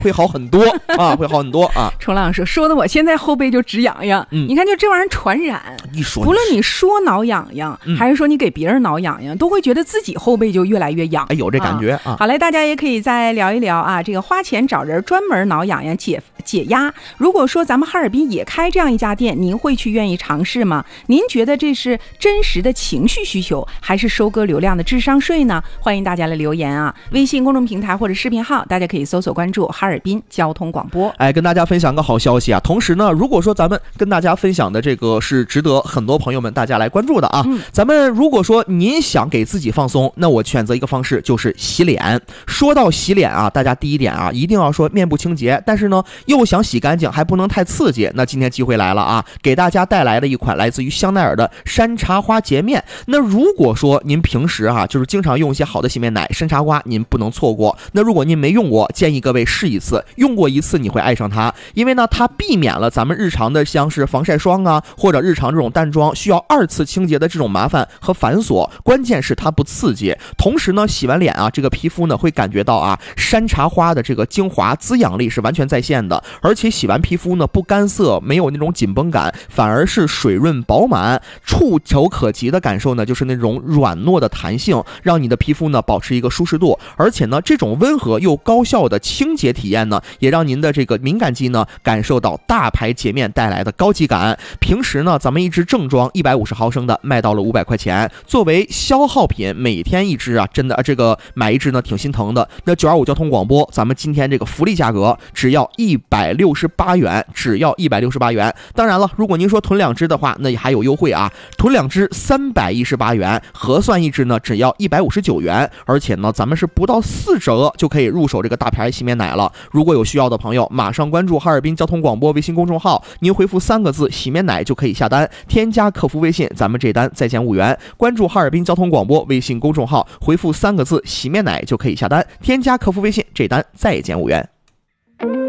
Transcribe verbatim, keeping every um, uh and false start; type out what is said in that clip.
会好很多啊，会好很多啊。 冲浪说说的我现在后背就直痒痒，嗯，你看就这玩意儿传染， 一说不论你说挠痒痒、嗯、还是说你给别人挠痒痒，都会觉得自己后背就越来越痒， 哎，有这感觉 啊, 啊。 好嘞，大家也可以再聊一聊啊，这个花钱找人专门挠痒痒解解压。如果说咱们哈尔滨也开这样一家店，您会去愿意尝试吗？您觉得这是真实的情绪需求，还是收割流量的智商税呢？欢迎大家来留言啊，微信公众平台或者视频号，大家可以搜索关注哈尔滨交通广播。 哎，跟大家分享个好消息啊！同时呢，如果说咱们跟大家分享的这个是值得很多朋友们大家来关注的啊，嗯、咱们如果说您想给自己放松，那我选择一个方式就是洗脸。说到洗脸啊，大家第一点啊，一定要说面部清洁，但是呢又想洗干净，还不能太刺激。那今天机会来了啊，给大家带来了一款来自于香奈儿的山茶花洁面。那如果说您平时啊就是经常用一些好的洗面奶，山茶花您不能错过。那如果您没用过，建议各位试一次，用过一次你会爱上它，因为呢它避免了咱们日常的像是防晒霜啊或者日常这种淡妆需要二次清洁的这种麻烦和繁琐，关键是它不刺激。同时呢洗完脸啊，这个皮肤呢会感觉到啊山茶花的这个精华滋养力是完全在线的，而且洗完皮肤呢不干涩，没有那种紧绷感，反而是水润饱满，触手可及的感受呢就是那种软糯的弹性，让你的皮肤呢保持一个舒适度。而且呢这种温和又高效的清洁体验呢，也让您的这个敏感肌呢感受到大牌洁面带来的高级感。平时呢咱们一支正装一百五十毫升的卖到了五百块钱，作为消耗品每天一支啊，真的这个买一支呢挺心疼的。那九二五交通广播咱们今天这个福利价格只要一百六十八元，只要一百六十八元。当然了，如果您说囤两支的话，那也还有优惠啊，囤两支三百一十八元，核算一支呢只要一百五十九元。而且呢咱们是不到四折就可以入手这个大牌洗面奶了。如果有需要的朋友，马上关注哈尔滨交通广播微信公众号，您回复三个字洗面奶就可以下单，添加客服微信，咱们这单再减五元。关注哈尔滨交通广播微信公众号，回复三个字洗面奶就可以下单，添加客服微信，这单再减五元。